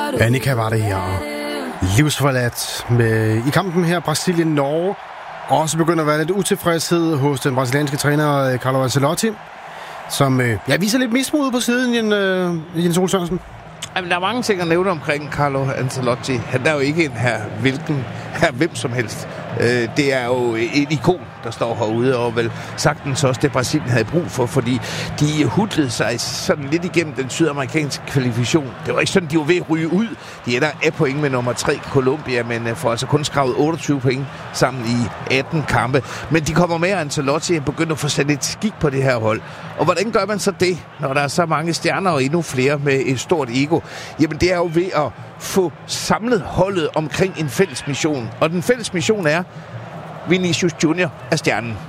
Annika var det her. Livsforladt i kampen her Brasilien-Norge. Også begynder at være lidt utilfredshed hos den brasilianske træner Carlo Ancelotti, som viser lidt mismod på siden, Jens Ole Sørensen. Jamen, der er mange ting at nævne omkring Carlo Ancelotti. Han er jo ikke en hvem som helst. Det er jo et ikon, der står herude, og vel sagtens også det Brasilien havde brug for, fordi de hudlede sig sådan lidt igennem den sydamerikanske kvalifikation. Det var ikke sådan, de var ved at ryge ud. De ender af point med nummer 3, Colombia, men får altså kun skravet 28 point sammen i 18 kampe. Men de kommer med, og Ancelotti begynder at få sat et skik på det her hold. Og hvordan gør man så det, når der er så mange stjerner og endnu flere med et stort ego? Jamen, det er jo ved at få samlet holdet omkring en fælles mission. Og den fælles mission er, Vinicius Junior er stjernen.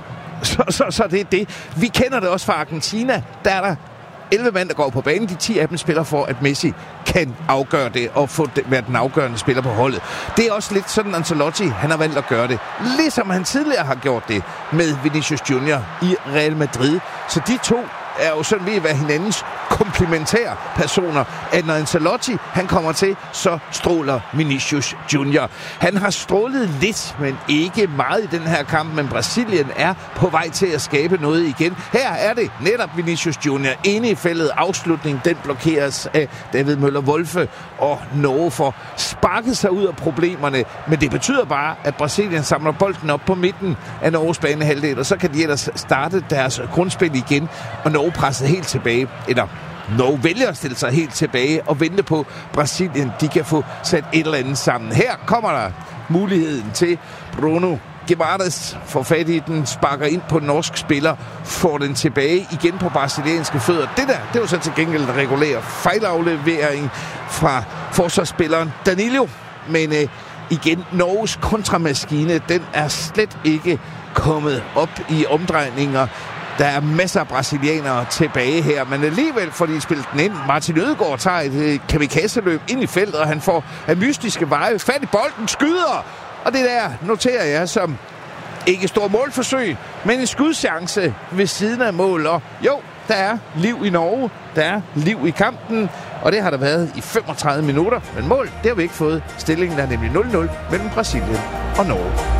Så det er det. Vi kender det også fra Argentina. Der er der 11 mand, der går på banen. De 10 af dem spiller for, at Messi kan afgøre det og være den afgørende spiller på holdet. Det er også lidt sådan, Ancelotti han har valgt at gøre det. Ligesom han tidligere har gjort det med Vinicius Junior i Real Madrid. Så de to er jo sådan ved at være hinandens komplementære personer, at når Ancelotti han kommer til, så stråler Vinicius Junior. Han har strålet lidt, men ikke meget i den her kamp, men Brasilien er på vej til at skabe noget igen. Her er det netop Vinicius Junior inde i feltet. Afslutning, den blokeres af David Møller Wolfe, og Norge får sparket sig ud af problemerne, men det betyder bare, at Brasilien samler bolden op på midten af Norges banehalvdel, og så kan de ellers starte deres grundspil igen, og Norge presset helt tilbage, eller Norge vælger at stille sig helt tilbage og vente på Brasilien. De kan få sat et eller andet sammen. Her kommer der muligheden til Bruno Guimaraes, får fat i den, sparker ind på en norsk spiller, får den tilbage igen på brasilianske fødder. Det var så til gengæld en regulær fejlaflevering fra forsvarsspilleren Danilo. Men igen, Norges kontramaskine, den er slet ikke kommet op i omdrejninger. Der er masser af brasilianere tilbage her, men alligevel får de spillet den ind. Martin Ødegaard tager et kamikaze-løb ind i feltet, og han får af mystiske veje fat i bolden, skyder. Og det der noterer jeg som ikke stor målforsøg, men en skudchance ved siden af mål. Og jo, der er liv i Norge, der er liv i kampen, og det har der været i 35 minutter. Men mål, det har vi ikke fået. Stillingen er nemlig 0-0 mellem Brasilien og Norge.